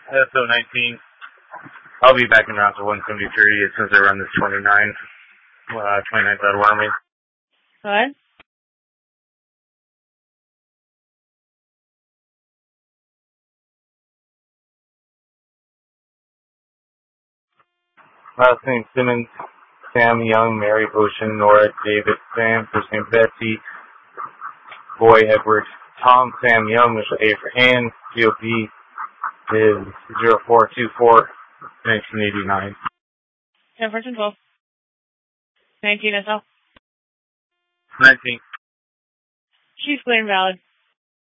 SO19. I'll be back in route to 173 as soon as I run this 29th out of Wyoming. What? Last name Simmons, Sam Young, Mary Ocean, Nora, David, Sam, first name Betsy, Boy Edward, Tom, Sam Young, initial A for Ann, GOP is 0424 1989. 10 version 12. 19 SL. 19. She's clear and valid.